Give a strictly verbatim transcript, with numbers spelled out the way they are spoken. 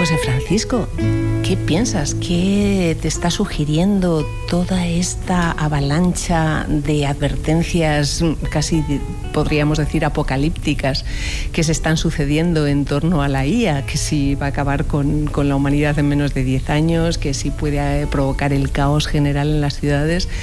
José Francisco, ¿qué piensas? ¿Qué te está sugiriendo toda esta avalancha de advertencias, casi podríamos decir apocalípticas, que se están sucediendo en torno a la I A? Que si va a acabar con, con la humanidad en menos de diez años, que si puede provocar el caos general en las ciudades.